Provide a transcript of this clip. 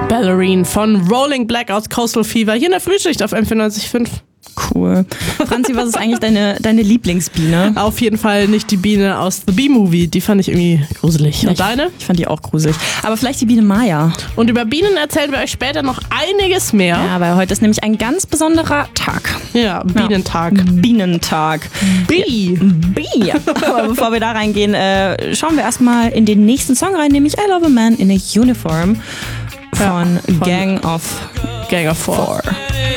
Ballerine von Rolling Black aus Coastal Fever hier in der Frühschicht auf M94.5. Cool. Franzi, was ist eigentlich deine Lieblingsbiene? Auf jeden Fall nicht die Biene aus The Bee-Movie, die fand ich irgendwie gruselig. Und deine? Ich fand die auch gruselig. Aber vielleicht die Biene Maya. Und über Bienen erzählen wir euch später noch einiges mehr. Ja, weil heute ist nämlich ein ganz besonderer Tag. Ja, Bienentag. Bienentag. Bee. Aber bevor wir da reingehen, schauen wir erstmal in den nächsten Song rein, nämlich I Love a Man in a Uniform von Gang of Four.